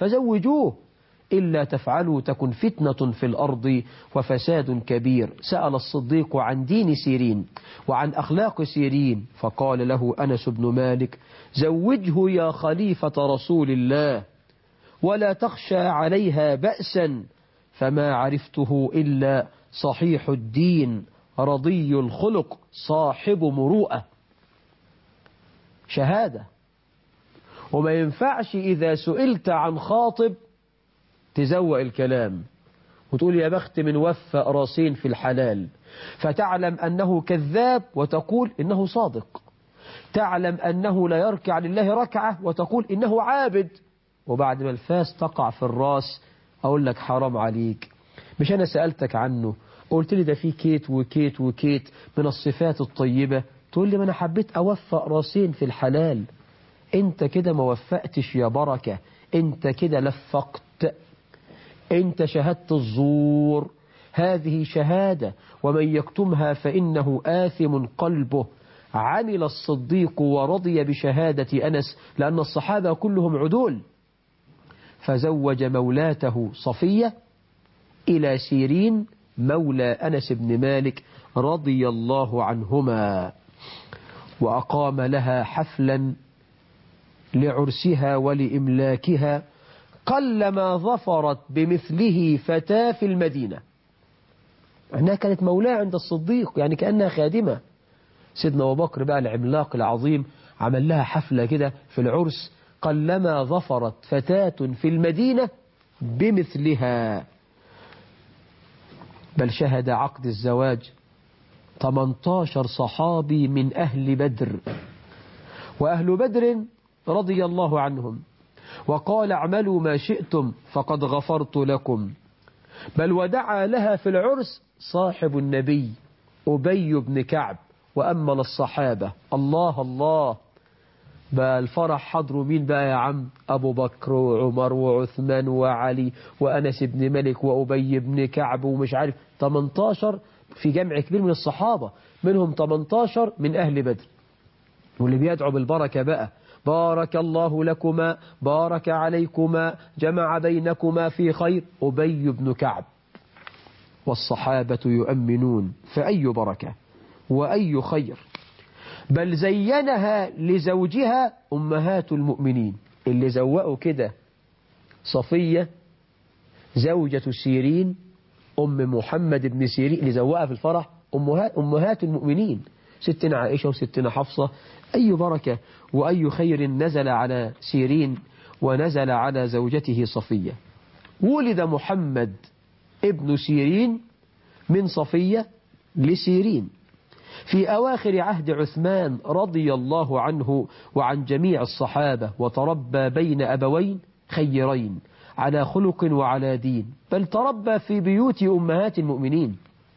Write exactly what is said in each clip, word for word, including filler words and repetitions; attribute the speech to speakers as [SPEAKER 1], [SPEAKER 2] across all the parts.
[SPEAKER 1] فزوجوه، إلا تفعلوا تكن فتنة في الأرض وفساد كبير. سأل الصديق عن دين سيرين وعن أخلاق سيرين، فقال له أنس بن مالك: زوجه يا خليفة رسول الله ولا تخشى عليها بأسا، فما عرفته إلا صحيح الدين رضي الخلق صاحب مروءة. شهادة. وما ينفعش إذا سئلت عن خاطب تزوق الكلام وتقول يا بخت من وفى راسين في الحلال، فتعلم أنه كذاب وتقول إنه صادق، تعلم أنه لا يركع لله ركعة وتقول إنه عابد، وبعد ما الفاس تقع في الراس أقول لك حرام عليك، مش أنا سألتك عنه قلت لي ده فيه كيت وكيت وكيت من الصفات الطيبة، تقول لي ما أنا حبيت أوفق راسين في الحلال. أنت كده ما وفقتش يا بركة، أنت كده لفقت، أنت شهدت الزور. هذه شهادة ومن يكتمها فإنه آثم قلبه. عمل الصديق ورضي بشهادة أنس لأن الصحابة كلهم عدول، فزوج مولاته صفية إلى سيرين مولى أنس بن مالك رضي الله عنهما، وأقام لها حفلا لعرسها ولإملاكها قلما ظفرت بمثله فتاة في المدينة. أنها كانت مولاة عند الصديق، يعني كأنها خادمة. سيدنا أبو بكر بقى العملاق العظيم عمل لها حفلة كده في العرس، قلما ظفرت فتاة في المدينة بمثلها. بل شهد عقد الزواج ثمانية عشر صحابي من أهل بدر، وأهل بدر رضي الله عنهم، وقال اعملوا ما شئتم فقد غفرت لكم. بل ودعا لها في العرس صاحب النبي أبي بن كعب وأمل الصحابة. الله الله. بقى الفرح حضروا مين بقى يا عم؟ أبو بكر وعمر وعثمان وعلي وأنس بن مالك وأبي بن كعب ومش عارف ثمانية عشر في جمع كبير من الصحابة، منهم ثمانية عشر من أهل بدر. واللي بيدعو بالبركة بقى بارك الله لكما بارك عليكما جمع بينكما في خير أبي بن كعب. والصحابة يؤمنون فأي بركة وأي خير. بل زينها لزوجها أمهات المؤمنين. اللي زوقوا كده صفية زوجة سيرين أم محمد بن سيرين، اللي زوقها في الفرح أمهات, أمهات المؤمنين، ستنا عائشة وستنا حفصة. أي بركة وأي خير نزل على سيرين ونزل على زوجته صفية. ولد محمد ابن سيرين من صفية لسيرين في أواخر عهد عثمان رضي الله عنه وعن جميع الصحابة، وتربى بين أبوين خيرين على خلق وعلى دين. بل تربى في بيوت أمهات المؤمنين،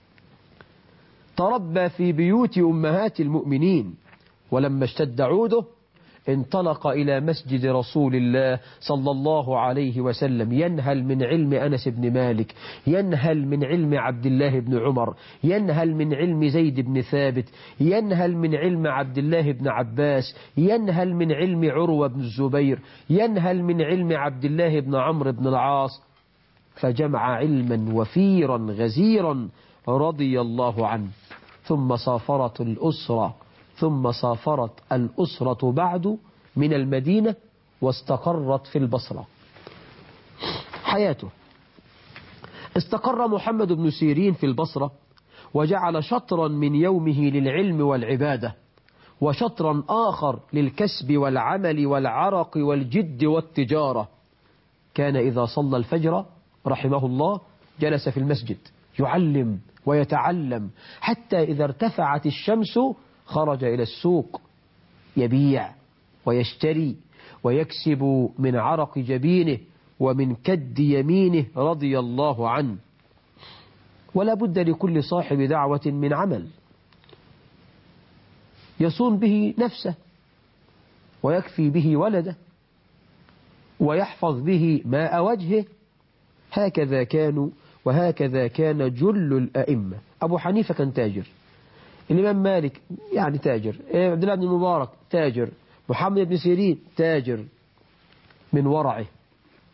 [SPEAKER 1] تربى في بيوت أمهات المؤمنين. ولما اشتد عوده انطلق إلى مسجد رسول الله صلى الله عليه وسلم، ينهل من علم أنس بن مالك، ينهل من علم عبد الله بن عمر، ينهل من علم زيد بن ثابت، ينهل من علم عبد الله بن عباس، ينهل من علم عروة بن الزبير، ينهل من علم عبد الله بن عمرو بن العاص. فجمع علما وفيرا غزيرا رضي الله عنه. ثم سافرت الأسرة ثم سافرت الأسرة بعد من المدينة واستقرت في البصرة. حياته: استقر محمد بن سيرين في البصرة، وجعل شطرا من يومه للعلم والعبادة، وشطرا آخر للكسب والعمل والعرق والجد والتجارة. كان إذا صلى الفجر رحمه الله جلس في المسجد يعلم ويتعلم، حتى إذا ارتفعت الشمس خرج إلى السوق يبيع ويشتري ويكسب من عرق جبينه ومن كد يمينه رضي الله عنه. ولا بد لكل صاحب دعوة من عمل يصون به نفسه ويكفي به ولده ويحفظ به ماء وجهه. هكذا كانوا وهكذا كان جل الأئمة. أبو حنيفة كان تاجر، الإمام مالك يعني تاجر، عبد الله بن المبارك تاجر، محمد بن سيرين تاجر. من ورعه